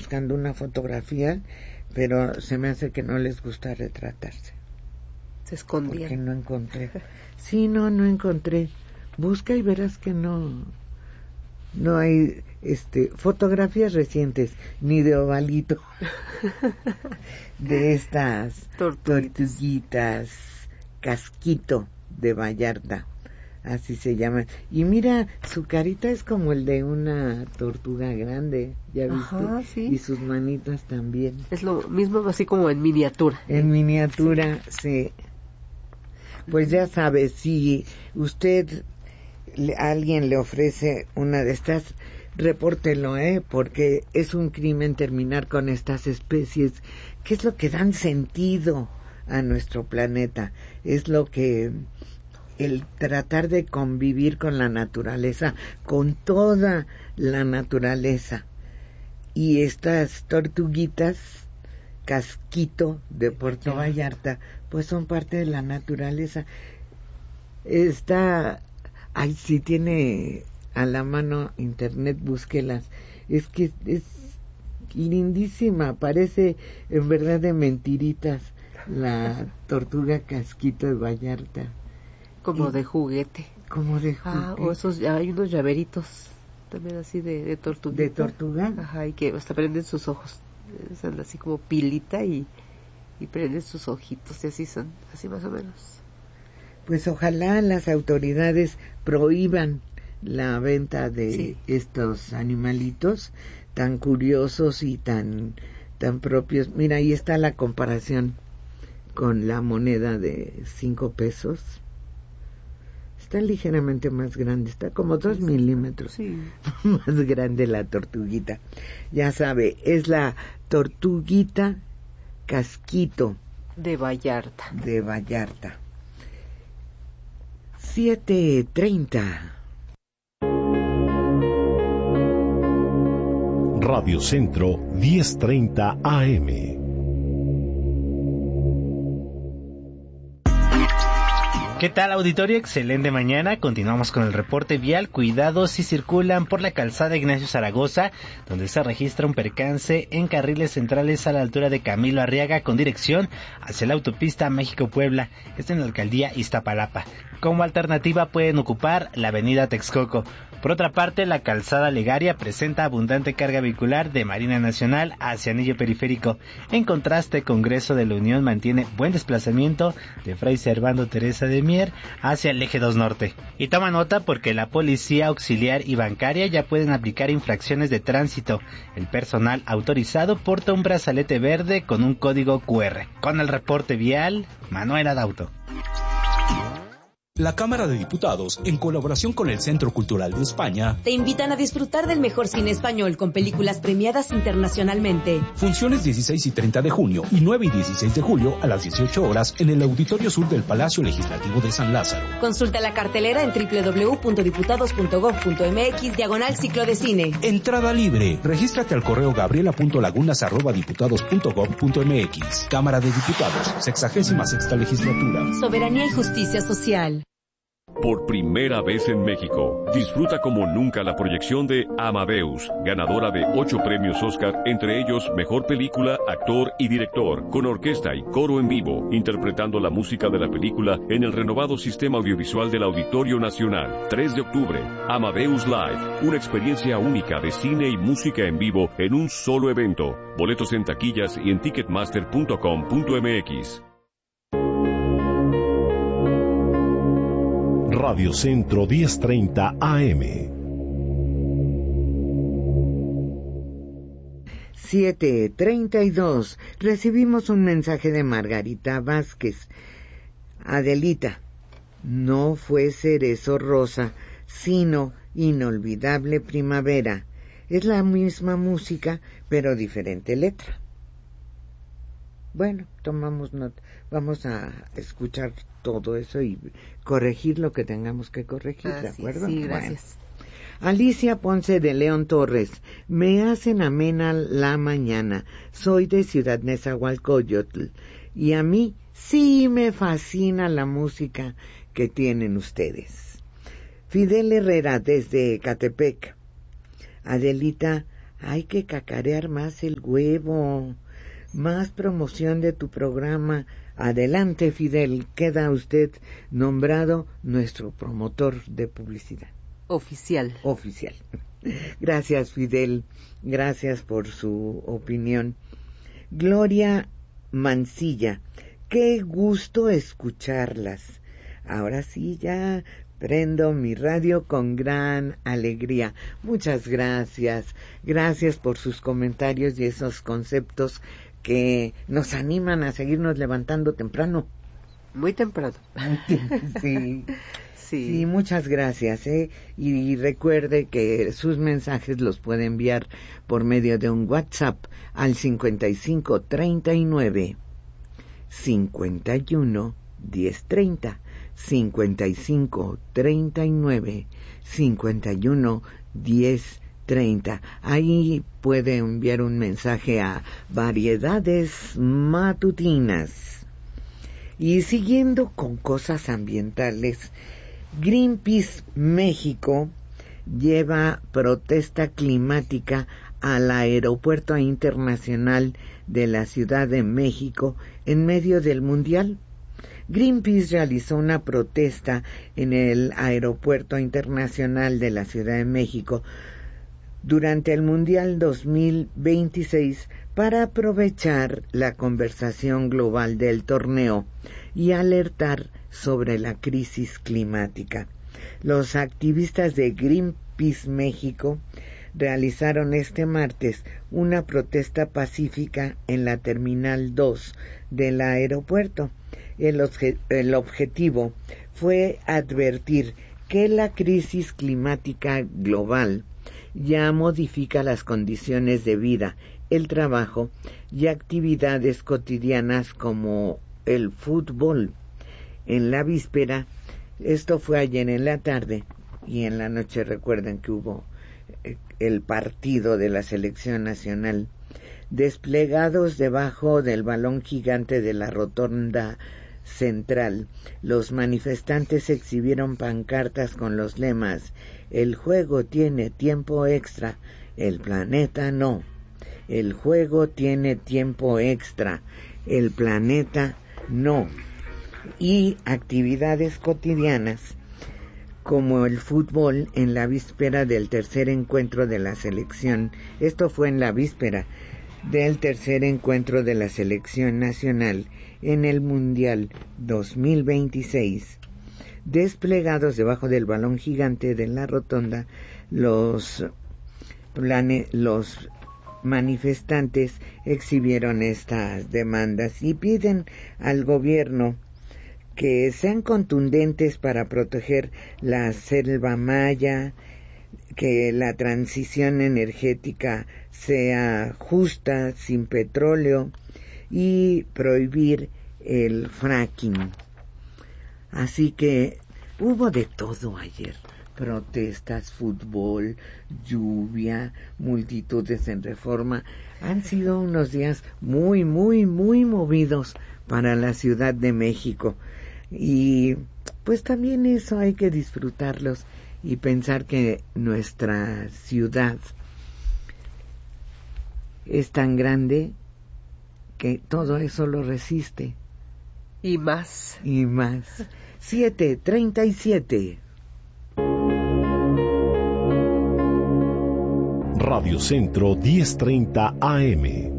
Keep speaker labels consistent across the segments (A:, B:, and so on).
A: buscando una fotografía, pero se me hace que no les gusta retratarse.
B: Se escondían.
A: Porque no encontré. Sí, no encontré. Busca y verás que no hay fotografías recientes, ni de ovalito, de estas tortuguitas casquito de Vallarta, así se llaman. Y mira, su carita es como el de una tortuga grande, ¿ya viste?
B: Ajá, sí.
A: Y sus manitas también.
B: Es lo mismo, así como en miniatura.
A: En miniatura, sí. Pues ya sabe, si usted alguien le ofrece una de estas, repórtelo, porque es un crimen terminar con estas especies, que es lo que dan sentido a nuestro planeta, es lo que el tratar de convivir con la naturaleza, con toda la naturaleza. Y estas tortuguitas casquito de Puerto Vallarta, pues son parte de la naturaleza. Si tiene a la mano internet, búsquelas. Es que es lindísima, parece en verdad de mentiritas la tortuga casquito de Vallarta.
B: Como de juguete.
A: Como de juguete.
B: O esos, hay unos llaveritos también así de tortuga.
A: ¿De tortuga?
B: Ajá, y que hasta prenden sus ojos. Son así como pilita y prenden sus ojitos y así son, así más o menos.
A: Pues ojalá las autoridades prohíban la venta de estos animalitos tan curiosos y tan propios. Mira, ahí está la comparación con la moneda de 5 pesos. Está ligeramente más grande, está como 2 milímetros más grande la tortuguita. Ya sabe, es la tortuguita casquito
B: de Vallarta.
A: 7:30.
C: Radio Centro 10:30 AM.
D: ¿Qué tal, auditorio? Excelente mañana. Continuamos con el reporte vial. Cuidado si circulan por la calzada Ignacio Zaragoza, donde se registra un percance en carriles centrales a la altura de Camilo Arriaga con dirección hacia la autopista México-Puebla. Está en la alcaldía Iztapalapa. Como alternativa pueden ocupar la avenida Texcoco. Por otra parte, la calzada Legaria presenta abundante carga vehicular de Marina Nacional hacia Anillo Periférico. En contraste, Congreso de la Unión mantiene buen desplazamiento de Fray Servando Teresa de Mier hacia el eje 2 Norte. Y toma nota porque la Policía Auxiliar y Bancaria ya pueden aplicar infracciones de tránsito. El personal autorizado porta un brazalete verde con un código QR. Con el reporte vial, Manuel Adauto.
E: La Cámara de Diputados, en colaboración con el Centro Cultural de España,
F: te invitan a disfrutar del mejor cine español con películas premiadas internacionalmente.
E: Funciones 16 y 30 de junio y 9 y 16 de julio a las 18 horas en el Auditorio Sur del Palacio Legislativo de San Lázaro.
F: Consulta la cartelera en www.diputados.gov.mx/ciclo de cine.
E: Entrada libre. Regístrate al correo gabriela.lagunas@diputados.gov.mx. Cámara de Diputados, 66ª legislatura.
F: Soberanía y justicia social.
G: Por primera vez en México, disfruta como nunca la proyección de Amadeus, ganadora de 8 premios Oscar, entre ellos Mejor Película, Actor y Director, con orquesta y coro en vivo, interpretando la música de la película en el renovado sistema audiovisual del Auditorio Nacional. 3 de octubre, Amadeus Live, una experiencia única de cine y música en vivo en un solo evento. Boletos en taquillas y en ticketmaster.com.mx.
C: Radio Centro 10:30 AM.
A: 7:32. Recibimos un mensaje de Margarita Vázquez. Adelita, no fue Cerezo Rosa, sino Inolvidable Primavera. Es la misma música, pero diferente letra. Bueno, tomamos nota. Vamos a escuchar todo eso y corregir lo que tengamos que corregir, ¿de acuerdo?
B: Sí, gracias.
A: Bueno. Alicia Ponce de León Torres, me hacen amena la mañana. Soy de Ciudad Nezahualcóyotl y a mí sí me fascina la música que tienen ustedes. Fidel Herrera desde Ecatepec. Adelita, hay que cacarear más el huevo, más promoción de tu programa. Adelante, Fidel, queda usted nombrado nuestro promotor de publicidad.
B: Oficial.
A: Gracias, Fidel, gracias por su opinión. Gloria Mancilla, qué gusto escucharlas. Ahora sí, ya prendo mi radio con gran alegría. Muchas gracias. Gracias por sus comentarios y esos conceptos que nos animan a seguirnos levantando temprano.
B: Muy temprano.
A: Sí, muchas gracias. Y recuerde que sus mensajes los puede enviar por medio de un WhatsApp al 5539 51 1030. 5539 51 1030. Ahí puede enviar un mensaje a Variedades Matutinas. Y siguiendo con cosas ambientales, Greenpeace México lleva protesta climática al Aeropuerto Internacional de la Ciudad de México en medio del Mundial. Greenpeace realizó una protesta en el Aeropuerto Internacional de la Ciudad de México durante el Mundial 2026 para aprovechar la conversación global del torneo y alertar sobre la crisis climática. Los activistas de Greenpeace México realizaron este martes una protesta pacífica en la Terminal 2 del aeropuerto. El objetivo fue advertir que la crisis climática global ya modifica las condiciones de vida, el trabajo y actividades cotidianas como el fútbol. En la víspera, esto fue ayer en la tarde, y en la noche recuerden que hubo el partido de la selección nacional, desplegados debajo del balón gigante de la rotonda central. Los manifestantes exhibieron pancartas con los lemas: el juego tiene tiempo extra, el planeta no. El juego tiene tiempo extra, el planeta no. Y actividades cotidianas como el fútbol en la víspera del tercer encuentro de la selección. Esto fue en la víspera del tercer encuentro de la selección nacional en el Mundial 2026. Desplegados debajo del balón gigante de la rotonda, los manifestantes exhibieron estas demandas y piden al gobierno que sean contundentes para proteger la selva maya, que la transición energética sea justa, sin petróleo, y prohibir el fracking. Así que hubo de todo ayer: protestas, fútbol, lluvia, multitudes en Reforma. Han sido unos días muy, muy, muy movidos para la Ciudad de México. Y pues también eso hay que disfrutarlos y pensar que nuestra ciudad es tan grande que todo eso lo resiste.
B: Y más.
A: 7:37.
C: Radio Centro 1030 AM.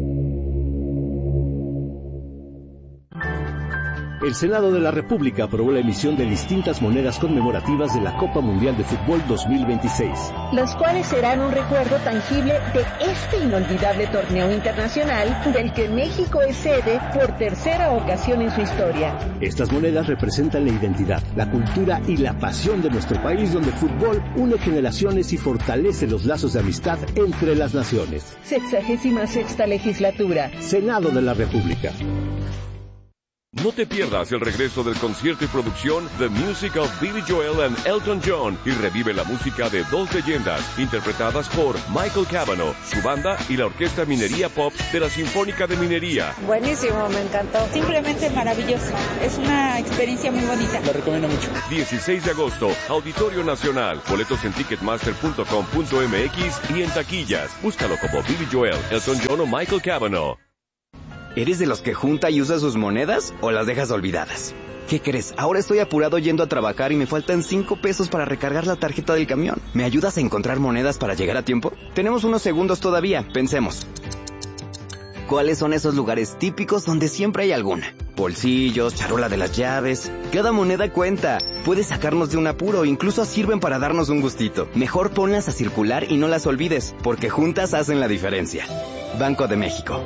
E: El Senado de la República aprobó la emisión de distintas monedas conmemorativas de la Copa Mundial de Fútbol 2026.
H: Las cuales serán un recuerdo tangible de este inolvidable torneo internacional del que México es sede por tercera ocasión en su historia.
E: Estas monedas representan la identidad, la cultura y la pasión de nuestro país, donde el fútbol une generaciones y fortalece los lazos de amistad entre las naciones.
H: 66ª legislatura.
E: Senado de la República.
G: No te pierdas el regreso del concierto y producción The Music of Billy Joel and Elton John y revive la música de dos leyendas interpretadas por Michael Cavanaugh, su banda y la Orquesta Minería Pop de la Sinfónica de Minería.
I: Buenísimo, me encantó. Simplemente maravilloso. Es una experiencia muy bonita.
J: Lo recomiendo mucho.
G: 16 de agosto, Auditorio Nacional. Boletos en ticketmaster.com.mx y en taquillas. Búscalo como Billy Joel, Elton John o Michael Cavanaugh.
K: ¿Eres de los que junta y usa sus monedas o las dejas olvidadas? ¿Qué crees? Ahora estoy apurado yendo a trabajar y me faltan 5 pesos para recargar la tarjeta del camión. ¿Me ayudas a encontrar monedas para llegar a tiempo? Tenemos unos segundos todavía, pensemos. ¿Cuáles son esos lugares típicos donde siempre hay alguna? Bolsillos, charola de las llaves. Cada moneda cuenta. Puede sacarnos de un apuro, incluso sirven para darnos un gustito. Mejor ponlas a circular y no las olvides, porque juntas hacen la diferencia. Banco de México.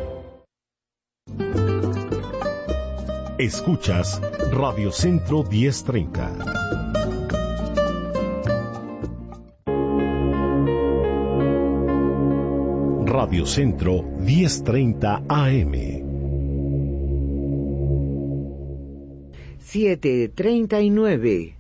C: Escuchas Radio Centro 1030. Radio Centro 1030 AM.
A: 7:39.